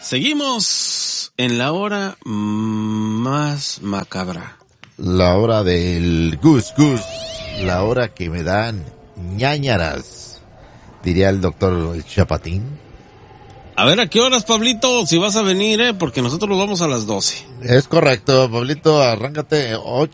Seguimos en la hora más macabra. La hora del Gus Gus. La hora que me dan ñáñaras, diría el doctor Chapatín. A ver, ¿a qué horas, Pablito? Si vas a venir, porque nosotros nos vamos a las 12. Es correcto, Pablito, arráncate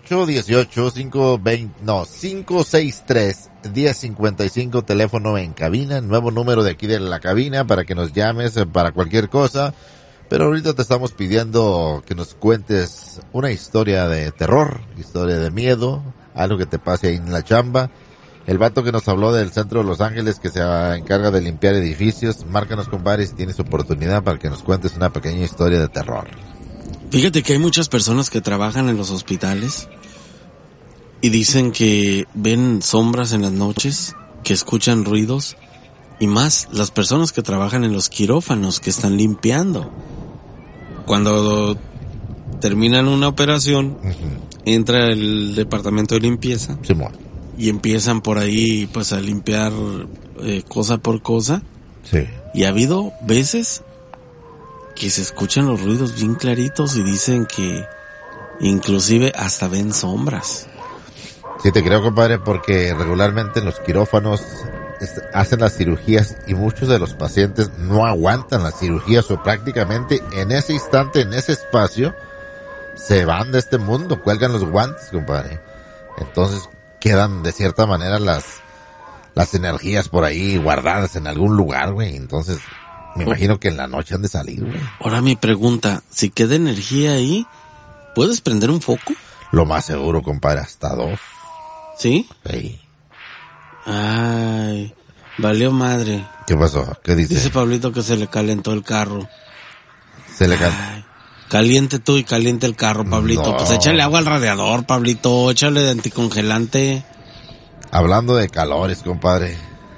563-1055, teléfono en cabina, nuevo número de aquí de la cabina para que nos llames para cualquier cosa. Pero ahorita te estamos pidiendo que nos cuentes una historia de terror, historia de miedo, algo que te pase ahí en la chamba. El vato que nos habló del centro de Los Ángeles que se encarga de limpiar edificios, márcanos, compadre, si tienes oportunidad para que nos cuentes una pequeña historia de terror. Fíjate que hay muchas personas que trabajan en los hospitales y dicen que ven sombras en las noches, que escuchan ruidos, y más las personas que trabajan en los quirófanos que están limpiando. Cuando terminan una operación, entra el departamento de limpieza. Simón. Y empiezan por ahí pues a limpiar cosa por cosa. Sí. Y ha habido veces que se escuchan los ruidos bien claritos y dicen que inclusive hasta ven sombras. Sí, te creo, compadre, porque regularmente en los quirófanos hacen las cirugías y muchos de los pacientes no aguantan las cirugías o prácticamente en ese instante, en ese espacio, se van de este mundo, cuelgan los guantes, compadre. Entonces quedan de cierta manera las energías por ahí guardadas en algún lugar, güey. Entonces me imagino que en la noche han de salir, güey. Ahora mi pregunta, si queda energía ahí, ¿puedes prender un foco? Lo más seguro, compadre, hasta 2. ¿Sí? Sí. Ay, valió madre. ¿Qué pasó? ¿Qué dice? Dice Pablito que se le calentó el carro. Se le calentó. Caliente tú y caliente el carro, Pablito. No. Pues échale agua al radiador, Pablito. Échale de anticongelante. Hablando de calores, compadre.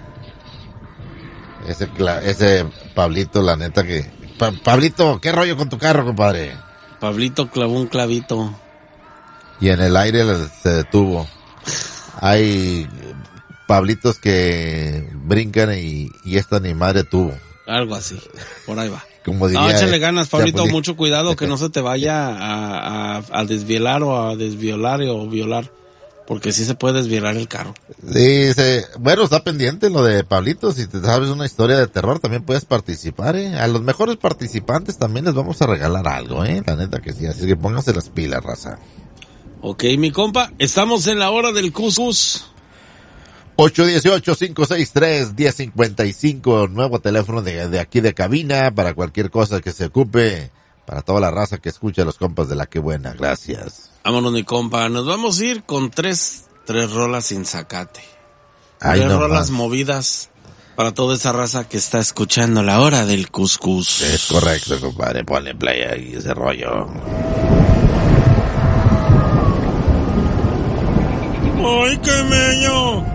Ese Pablito, la neta que... Pablito, ¿qué rollo con tu carro, compadre? Pablito clavó un clavito. Y en el aire se detuvo. Hay Pablitos que brincan y esta ni madre tuvo. Algo así, por ahí va. Como diría, no, échale ganas, Pablito, Chapulín. mucho cuidado que no se te vaya a desvielar o a desviolar o violar, porque sí se puede desvielar el carro. Sí, bueno, está pendiente lo de Pablito, si te sabes una historia de terror también puedes participar, A los mejores participantes también les vamos a regalar algo, la neta que sí, así que pónganse las pilas, raza. Ok, mi compa, estamos en la hora del cuscus. 818-563-1055, nuevo teléfono de aquí de cabina para cualquier cosa que se ocupe, para toda la raza que escucha a los compas de La Que Buena. Gracias. Vámonos, mi compa, nos vamos a ir con tres rolas sin zacate. Ay, Tres no rolas más. movidas para toda esa raza que está escuchando la hora del cuscus. Es correcto, compadre, ponle play ahí ese rollo. ¡Ay, qué mello!